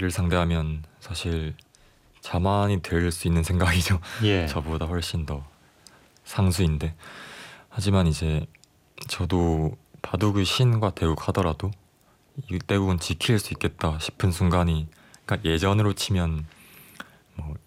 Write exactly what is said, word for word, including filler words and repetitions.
자기를 상대하면 사실 자만이 될 수 있는 생각이죠. 예. 저보다 훨씬 더 상수인데 하지만 이제 저도 바둑의 신과 대국 하더라도 이 대국은 지킬 수 있겠다 싶은 순간이 그러니까 예전으로 치면 뭐